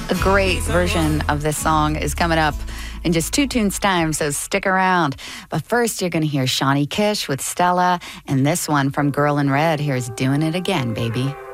A great version of this song is coming up in just 2 tunes time, so stick around. But first, you're going to hear Shawnee Kish with Stella, and this one from Girl in Red. Here's Doing It Again, Baby.